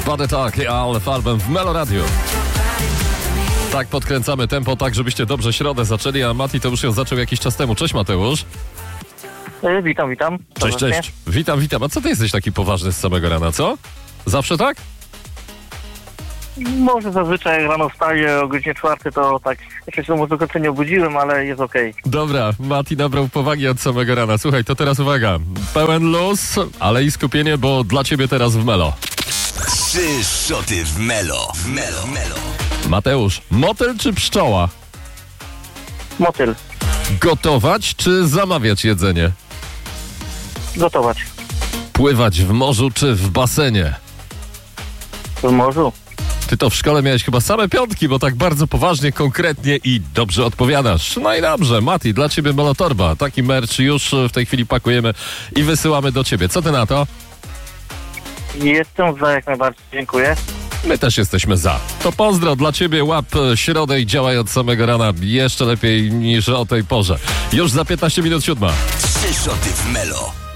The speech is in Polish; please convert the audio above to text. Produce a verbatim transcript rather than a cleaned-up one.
Body Talk, ale Falben w Melo Radio. Tak podkręcamy tempo, tak żebyście dobrze środę zaczęli, a Mati to już ją zaczął jakiś czas temu. Cześć Mateusz. E, witam, witam. Cześć, cześć. Witam, witam. A co ty jesteś taki poważny z samego rana, co? Zawsze tak? Może zazwyczaj jak rano wstaję o godzinie czwartej, to tak jeszcze się może tylko nie obudziłem, ale jest okej. Okay. Dobra, Mati nabrał powagi od samego rana. Słuchaj, to teraz uwaga. Pełen luz, ale i skupienie, bo dla ciebie teraz w Melo. Trzy szoty w Melo. W Melo. Melo. Mateusz, motyl czy pszczoła? Motyl. Gotować czy zamawiać jedzenie? Gotować. Pływać w morzu czy w basenie? W morzu. Ty to w szkole miałeś chyba same piątki, bo tak bardzo poważnie, konkretnie i dobrze odpowiadasz. No i dobrze, Mati, dla ciebie Molotorba. Taki merch już w tej chwili pakujemy i wysyłamy do ciebie. Co ty na to? Jestem za, jak najbardziej. Dziękuję. My też jesteśmy za. To pozdro dla ciebie, łap środę i działaj od samego rana jeszcze lepiej niż o tej porze. Już za piętnaście minut siódma. Trzy szoty w Melo.